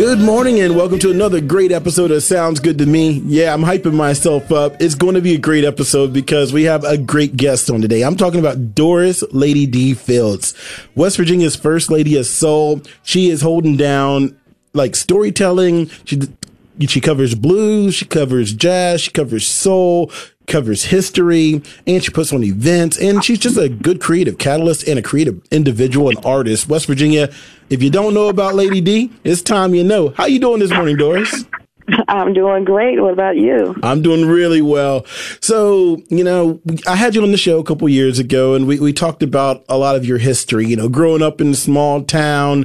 Good morning and welcome to another great episode of Sounds Good to Me. Yeah, I'm hyping myself up. It's going to be a great episode because we have a great guest on today. I'm talking about Doris Lady D Fields, West Virginia's First Lady of Soul. She is holding down like storytelling. She covers blues, she covers jazz, she covers soul, covers history, and she puts on events, and she's just a good creative catalyst and a creative individual and artist. West Virginia, if you don't know about Lady D, it's time you know. How you doing this morning, Doris? I'm doing great. What about you? I'm doing really well. So, I had you on the show a couple years ago, and we talked about a lot of your history, growing up in a small town,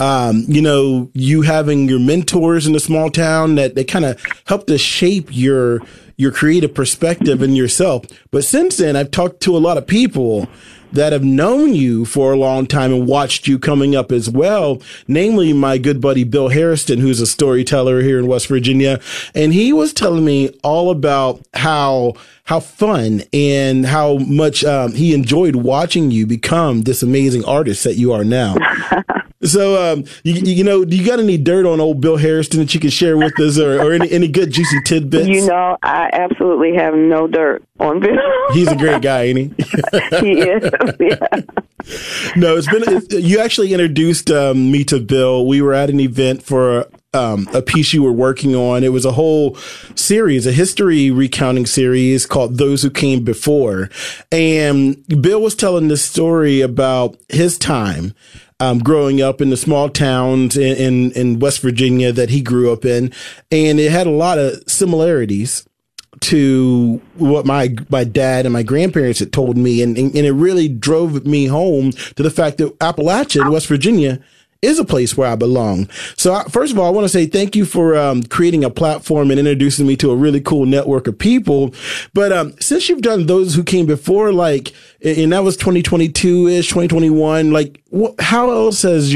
you having your mentors in a small town that kind of helped to shape your creative perspective and yourself. But since then, I've talked to a lot of people that have known you for a long time and watched you coming up as well, namely my good buddy Bill Hairston, who's a storyteller here in West Virginia. And he was telling me all about how fun and how much he enjoyed watching you become this amazing artist that you are now. So, do you got any dirt on old Bill Hairston that you can share with us, or any good juicy tidbits? I absolutely have no dirt on Bill. He's a great guy, ain't he? He is. Yeah. No, you actually introduced me to Bill. We were at an event for a piece you were working on. It was a whole series, a history recounting series called Those Who Came Before. And Bill was telling this story about his time growing up in the small towns in West Virginia that he grew up in. And it had a lot of similarities to what my dad and my grandparents had told me. And it really drove me home to the fact that Appalachia in West Virginia is a place where I belong. So first of all, I want to say thank you for creating a platform and introducing me to a really cool network of people. But since you've done Those Who Came Before, and that was 2022-ish, 2021, how else has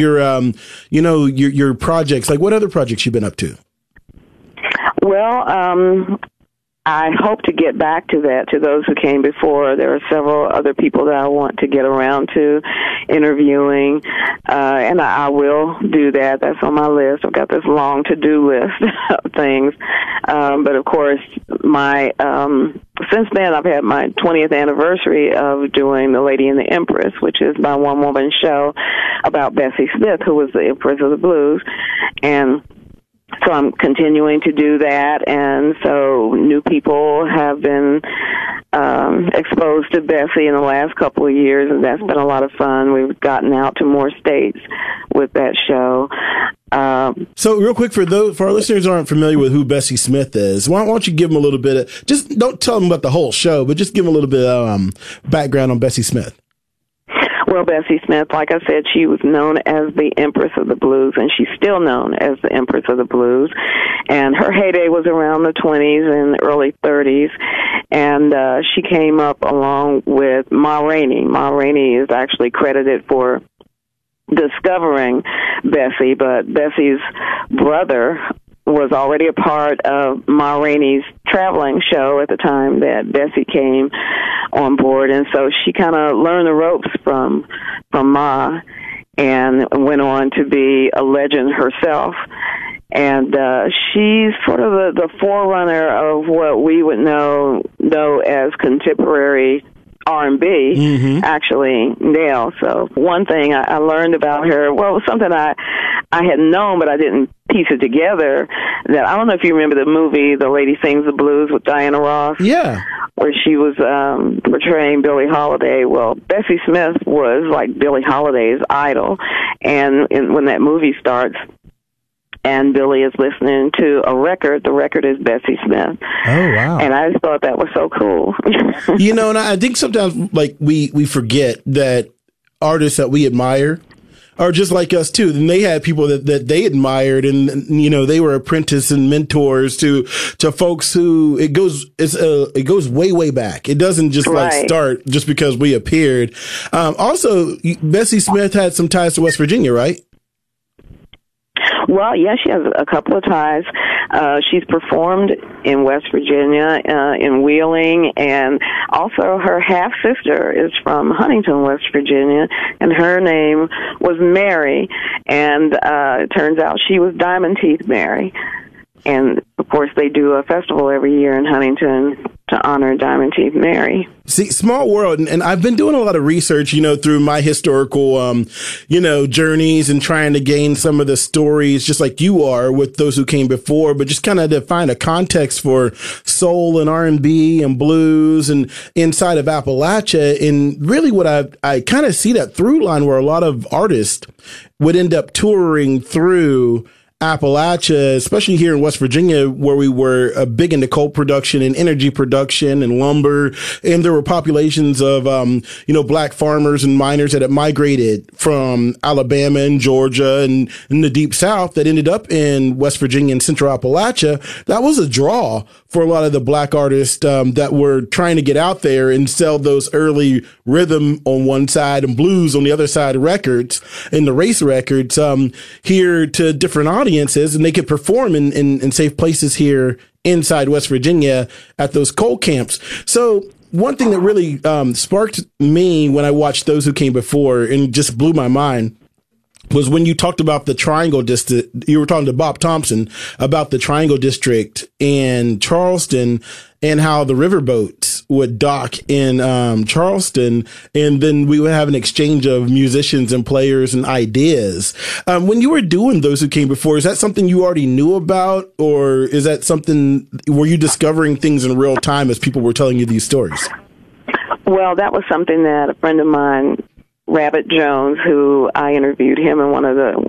your projects, what other projects you've been up to? Well, I hope to get back to that, to Those Who Came Before. There are several other people that I want to get around to interviewing, and I will do that. That's on my list. I've got this long to-do list of things. But, of course, since then I've had my 20th anniversary of doing The Lady and the Empress, which is my one-woman show about Bessie Smith, who was the Empress of the Blues. And so I'm continuing to do that, and so new people have been exposed to Bessie in the last couple of years, and that's been a lot of fun. We've gotten out to more states with that show. So real quick, for our listeners who aren't familiar with who Bessie Smith is, why don't you give them a little bit of, just don't tell them about the whole show, but just give them a little bit of background on Bessie Smith. Well, Bessie Smith, like I said, she was known as the Empress of the Blues, and she's still known as the Empress of the Blues. And her heyday was around the 20s and early 30s, and she came up along with Ma Rainey. Ma Rainey is actually credited for discovering Bessie, but Bessie's brother was already a part of Ma Rainey's traveling show at the time that Bessie came on board, and so she kind of learned the ropes from Ma and went on to be a legend herself. And she's sort of the forerunner of what we would know as contemporary R&B, actually, now. So one thing I learned about her, well, it was something I had known, but I didn't piece it together, that I don't know if you remember the movie The Lady Sings the Blues with Diana Ross. Yeah. Where she was portraying Billie Holiday. Well, Bessie Smith was like Billie Holiday's idol. And when that movie starts, and Billie is listening to a record. The record is Bessie Smith. Oh, wow. And I just thought that was so cool. And I think sometimes we forget that artists that we admire are just like us too. And they had people that they admired, and they were apprentices and mentors to folks who it goes way back. It doesn't just start just because we appeared. Also, Bessie Smith had some ties to West Virginia, right? Well, yeah, she has a couple of ties. She's performed in West Virginia, in Wheeling, and also her half-sister is from Huntington, West Virginia, and her name was Mary, and it turns out she was Diamond Teeth Mary. And, of course, they do a festival every year in Huntington to honor Diamond Teeth Mary. See, small world. And I've been doing a lot of research, through my historical, journeys and trying to gain some of the stories, just like you are with those who came before, but just kind of to find a context for soul and R&B and blues and inside of Appalachia. And really what I kind of see that through line where a lot of artists would end up touring through Appalachia, especially here in West Virginia, where we were big into coal production and energy production and lumber. And there were populations of, black farmers and miners that had migrated from Alabama and Georgia and in the deep South that ended up in West Virginia and Central Appalachia. That was a draw for a lot of the black artists that were trying to get out there and sell those early rhythm on one side and blues on the other side records and the race records here to different audiences, and they could perform in safe places here inside West Virginia at those coal camps. So one thing that really sparked me when I watched Those Who Came Before and just blew my mind was when you talked about the Triangle District. You were talking to Bob Thompson about the Triangle District in Charleston and how the riverboats would dock in Charleston, and then we would have an exchange of musicians and players and ideas. When you were doing Those Who Came Before, is that something you already knew about, or is that something, were you discovering things in real time as people were telling you these stories? Well, that was something that a friend of mine, Rabbit Jones, who I interviewed him in one of the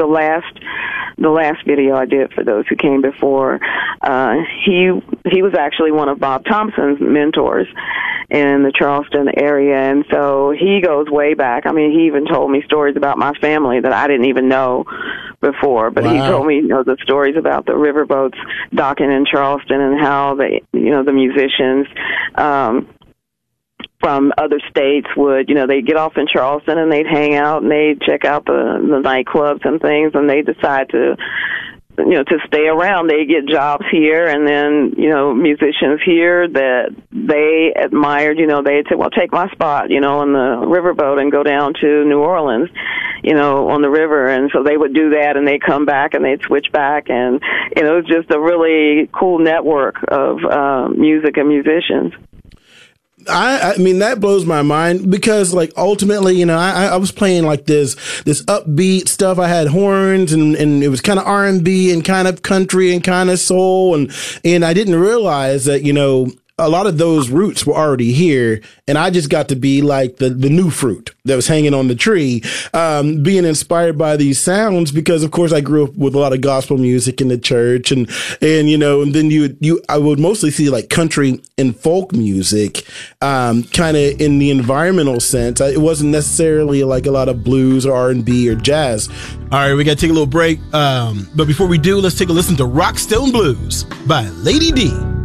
last video I did for Those Who Came Before. He was actually one of Bob Thompson's mentors in the Charleston area, and so he goes way back. I mean, he even told me stories about my family that I didn't even know before, but Wow. He told me, the stories about the riverboats docking in Charleston and how the musicians, from other states would, they'd get off in Charleston and they'd hang out and they'd check out the nightclubs and things, and they decide to stay around. They get jobs here, and then, musicians here that they admired, they'd say, well, take my spot, on the riverboat and go down to New Orleans, on the river. And so they would do that, and they'd come back and they'd switch back. And, it was just a really cool network of music and musicians. I mean, that blows my mind because, like, ultimately, I was playing like this upbeat stuff. I had horns and it was kind of R&B and kind of country and kind of soul. And I didn't realize that, a lot of those roots were already here, and I just got to be like the new fruit that was hanging on the tree, being inspired by these sounds because, of course, I grew up with a lot of gospel music in the church, and then I would mostly see like country and folk music, kind of in the environmental sense. It wasn't necessarily like a lot of blues or R&B or jazz. All right, we got to take a little break, but before we do, let's take a listen to Rockstone Blues by Lady D.